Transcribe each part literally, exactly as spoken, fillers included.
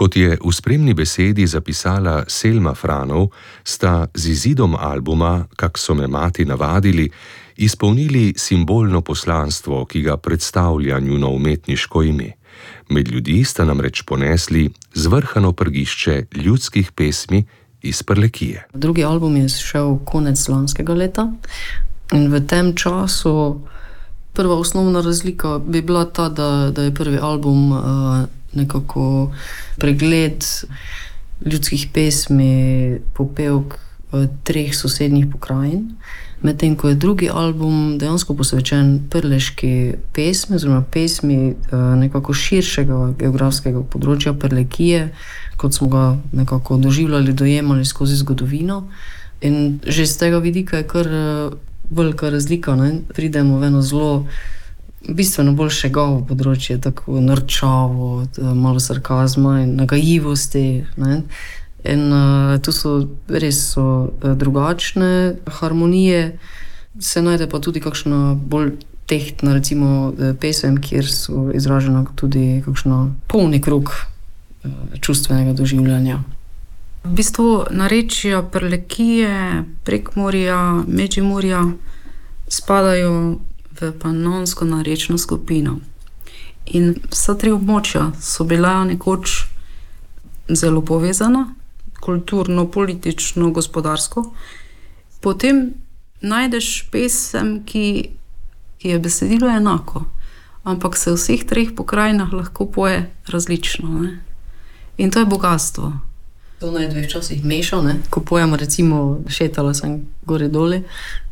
Kot je v spremni besedi zapisala Selma Franov, sta z izidom albuma Kak so me mati navadili izpolnili simbolno poslanstvo, ki ga predstavlja njuno umetniško ime. Med ljudi sta namreč ponesli zvrhano prgišče ljudskih pesmi iz Prlekije. Drugi album je šel konec lanskega leta in v tem času prva osnovna razlika bi bila ta, da, da je prvi album uh, nekako pregled ljudskih pesmi, popevk uh, treh sosednjih pokrajin, medtem ko je drugi album dejansko posvečen prleški pesmi, oziroma pesmi uh, nekako širšega geografskega področja Prlekije, kot smo ga nekako doživljali, dojemali skozi zgodovino. In že z tega vidika je kar uh, velika razlika, ne? Pridemo v eno zelo bistveno bolj šegavo področje, tako norčavo, malo sarkazma in nagajivosti, ne? In uh, tu so res so uh, drugačne harmonije, se najde pa tudi kakšna bolj tehtna, recimo pesem, kjer so izražena tudi kakšna polni krog uh, čustvenega doživljanja. V bistvu narečja Prlekije, Prekmurja, Medžimurja spadajo v pannonsko narečno skupino. In vsa tri območja so bila nekoč zelo povezana, kulturno, politično, gospodarsko. Potem najdeš pesem, ki, ki je besedilo enako, ampak se v vseh treh pokrajinah lahko poje različno, ne? In to je bogatstvo. To naj dve včasih meša, ne? Ko pojemo recimo Šetala sem gore dole,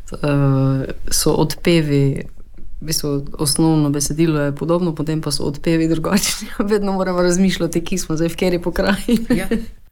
so odpevi, v bistvu osnovno besedilo je podobno, potem pa so odpevi drugačni. Vedno moramo razmišljati, ki smo zdaj v kateri pokrajini. Ja.